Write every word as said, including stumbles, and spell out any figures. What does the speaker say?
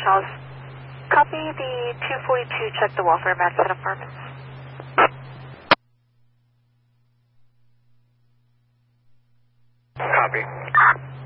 Charles. Copy the two forty-two, check the welfare Madison Apartments. Copy.